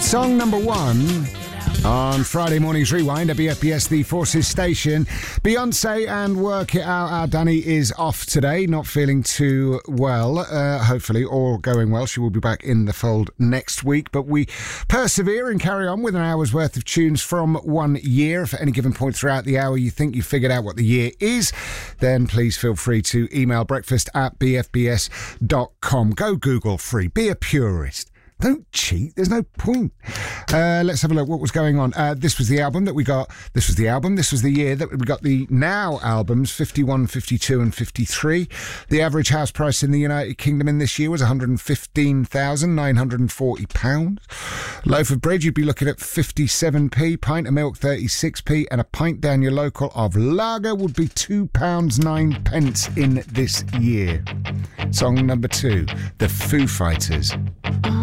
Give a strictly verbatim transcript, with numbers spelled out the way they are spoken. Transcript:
Song number one on Friday morning's Rewind, W F B S The Forces station. Beyonce and Work It Out. Our Danny is off today, not feeling too well. Uh, hopefully all going well. She will be back in the fold next week, but we persevere and carry on with an hour's worth of tunes from one year. If at any given point throughout the hour you think you've figured out what the year is, then please feel free to email breakfast at b f b s dot com. Go Google free. Be a purist. Don't cheat. There's no point. Uh, let's have a look. What was going on? Uh, this was the album that we got. This was the album. This was the year that we got the Now albums, fifty-one, fifty-two and fifty-three. The average house price in the United Kingdom in this year was one hundred fifteen thousand nine hundred forty pounds. Loaf of bread, you'd be looking at fifty-seven p. Pint of milk, thirty-six p. And a pint down your local of lager would be two pounds nine pence in this year. Song number two, The Foo Fighters.